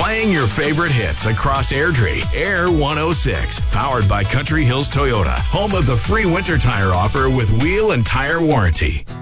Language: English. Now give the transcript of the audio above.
Playing your favorite hits across Airdrie. Air 106. Powered by Country Hills Toyota. Home of the free winter tire offer with wheel and tire warranty.